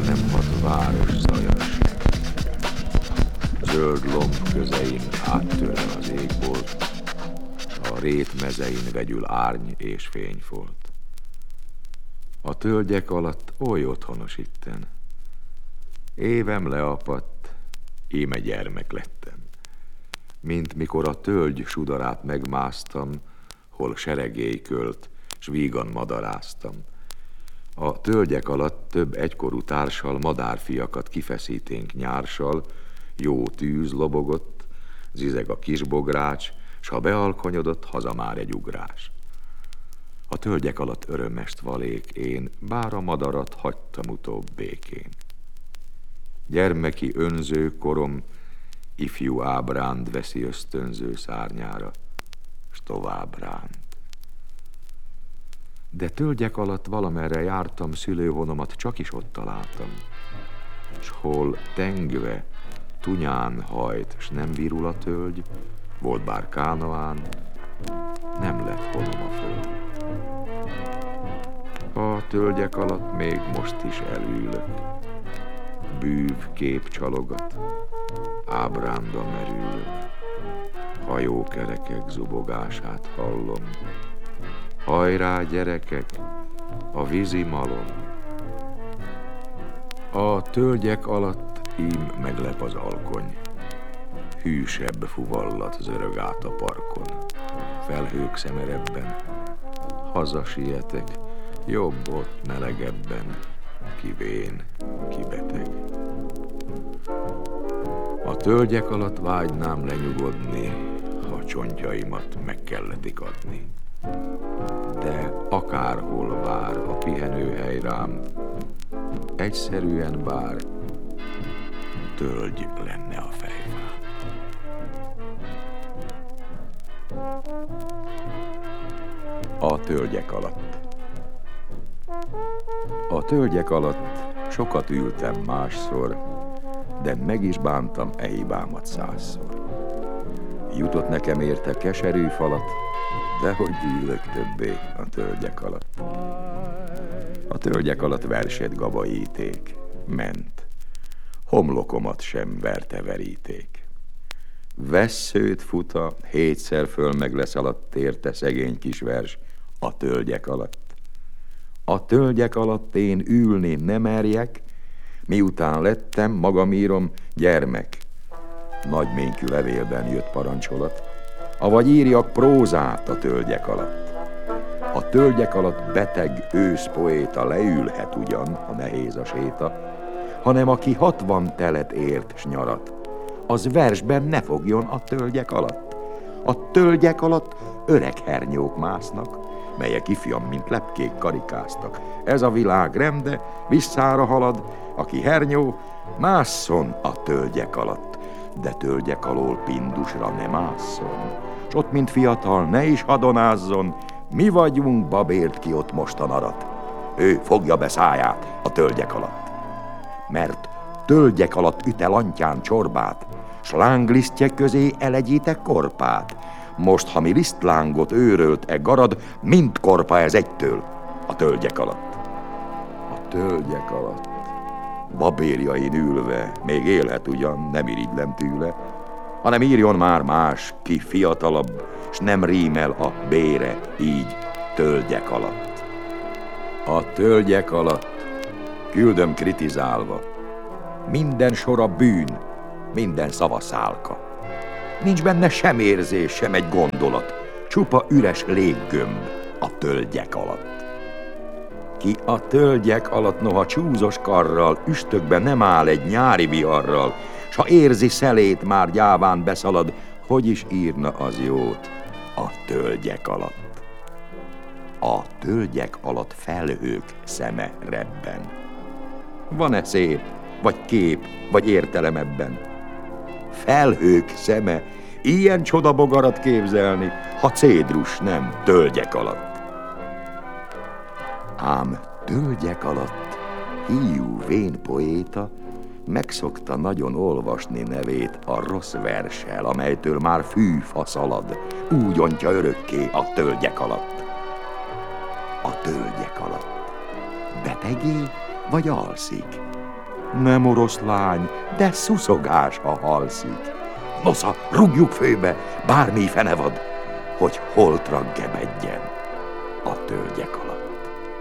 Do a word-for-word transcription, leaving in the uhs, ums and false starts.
nem hat város zaja sem. Zöld lomb közein áttörve az égbolt, a rét mezein vegyül árny és fényfolt. A tölgyek alatt oly otthonos itten, évem leapadt, íme gyermek lettem. Mint mikor a tölgy sudarát megmásztam, hol seregély költ, s vígan madaráztam. A tölgyek alatt több egykorú társal madárfiakat kifeszíténk nyársal, jó tűz lobogott, zizeg a kisbogrács, s ha bealkonyodott, haza már egy ugrás. A tölgyek alatt örömest valék én, bár a madarat hagytam utóbb békén. Gyermeki önző korom ifjú ábránd veszi ösztönző szárnyára, s tovább ránt. De tölgyek alatt valamerre jártam, szülőhonomat csak is ott találtam. S hol tengve, tunyán hajt, s nem virul a tölgy, volt bár kánoán, nem lett honom a föld. A tölgyek alatt még most is elülök, bűv kép csalogat, ábránda merülök, hajókerekek zubogását hallom. Hajrá, gyerekek, a vízi malom. A tölgyek alatt ím meglep az alkony, hűsebb fuvallat zörög át a parkon. Felhők szemerebben, haza sietek, jobb ott melegebben, ki vén, ki beteg. A tölgyek alatt vágynám lenyugodni, ha csontjaimat meg kelletik adni. De akárhol vár a pihenőhely rám, egyszerűen bár tölgy lenne a fejfám. A tölgyek alatt. A tölgyek alatt sokat ültem másszor, de meg is bántam e hibámat százszor. Jutott nekem érte keserű falat, de hogy ülök többé a tölgyek alatt. A tölgyek alatt versét gabaíték, ment, homlokomat sem verte veríték. Vesszőt futa, hétszer föl meg leszaladt érte szegény kis vers a tölgyek alatt. A tölgyek alatt én ülni nem merjek, miután lettem, magam írom, gyermek. Nagyménkű levélben jött parancsolat, avagy írjak prózát a tölgyek alatt. A tölgyek alatt beteg őszpoéta leülhet ugyan, ha nehéz a séta, hanem aki hatvan telet ért s nyarat, az versben ne fogjon a tölgyek alatt. A tölgyek alatt öreg hernyók másznak, melyek ifjam, mint lepkék karikáztak. Ez a világ remde, visszára halad, aki hernyó, másszon a tölgyek alatt, de tölgyek alól pindusra ne másszon, s ott, mint fiatal, ne is hadonázzon, mi vagyunk babért ki ott mostan arat. Ő fogja be száját a tölgyek alatt, mert tölgyek alatt üte lantyán csorbát, s lánglisztjek közé elegyítek korpát. Most, ha mi lisztlángot őrölt e garad, mind korpa ez egytől a tölgyek alatt. A tölgyek alatt, babérjain ülve, még élhet ugyan, nem irigylem tőle, hanem írjon már más, ki fiatalabb, s nem rímel a bére így tölgyek alatt. A tölgyek alatt küldöm kritizálva, minden sora bűn, minden szava szálka. Nincs benne sem érzés, sem egy gondolat, csupa üres léggömb a tölgyek alatt. Ki a tölgyek alatt noha csúzos karral, üstökbe nem áll egy nyári viharral, s ha érzi szelét, már gyáván beszalad, hogy is írna az jót a tölgyek alatt. A tölgyek alatt felhők szeme rebben. Van-e szép, vagy kép, vagy értelem ebben? Felhők szeme, ilyen csodabogarat képzelni, ha cédrus nem tölgyek alatt. Ám tölgyek alatt hiú vén poéta megszokta nagyon olvasni nevét a rossz verssel, amelytől már fűfa szalad, úgy ontja örökké a tölgyek alatt. A tölgyek alatt betegé vagy alszik? Nem oroszlány, de szuszogás, ha halszik. Nosza, rúgjuk főbe, bármi fenevad, hogy holtra gebedjen a tölgyek alatt.